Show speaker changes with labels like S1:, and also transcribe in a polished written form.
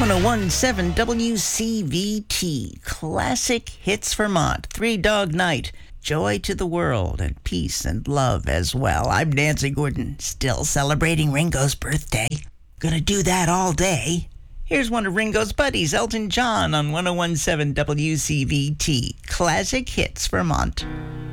S1: 1017 WCVT, Classic Hits Vermont, Three Dog Night, joy to the world, and peace and love as well. I'm Nancy Gordon, still celebrating Ringo's birthday. Gonna do that all day. Here's one of Ringo's buddies, Elton John, on 1017 WCVT, Classic Hits Vermont.